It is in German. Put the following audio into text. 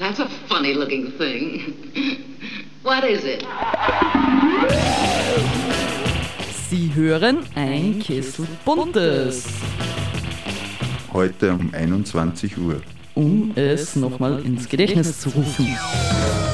That's a funny-looking thing. What is it? Sie hören ein Kessel Buntes. Heute um 21 Uhr. Um es nochmal ins Gedächtnis zu rufen.